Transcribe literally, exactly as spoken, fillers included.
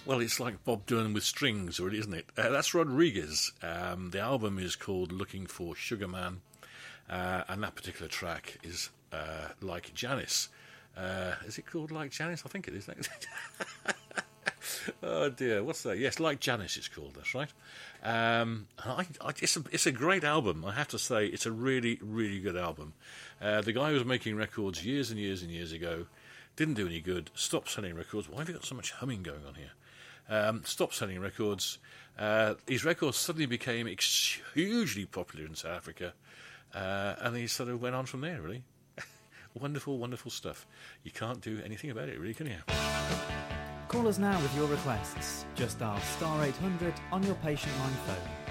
Well, it's like Bob Dylan with strings, really, isn't it? Uh, that's Rodriguez. Um, the album is called Looking for Sugar Man, uh, and that particular track is uh, Like Janice. Uh, is it called Like Janice? I think it is. Oh dear, what's that? Yes, Like Janice it's called, that's right. Um, I, I, it's, a, it's a great album, I have to say. It's a really, really good album. Uh, the guy who was making records years and years and years ago didn't do any good, stopped selling records. Why have you got so much humming going on here? Um, stopped selling records. Uh, his records suddenly became ex- hugely popular in South Africa, uh, and he sort of went on from there, really. Wonderful, wonderful stuff. You can't do anything about it, really, can you? Call us now with your requests. Just dial star eight hundred on your patient line phone.